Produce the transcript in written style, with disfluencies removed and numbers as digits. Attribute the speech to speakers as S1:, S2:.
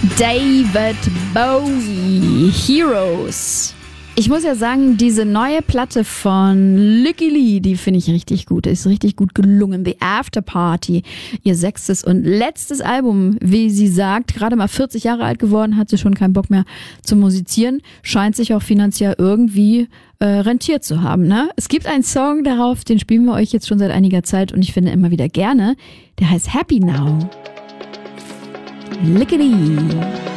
S1: David Bowie, Heroes. Ich muss ja sagen, diese neue Platte von Lykke Li, die finde ich richtig gut. Ist richtig gut gelungen. The After Party, ihr 6. und letztes Album, wie sie sagt, gerade mal 40 Jahre alt geworden, hat sie schon keinen Bock mehr zu musizieren. Scheint sich auch finanziell irgendwie rentiert zu haben. Ne? Es gibt einen Song darauf, den spielen wir euch jetzt schon seit einiger Zeit und ich finde immer wieder gerne. Der heißt Happy Now. Lykke Li.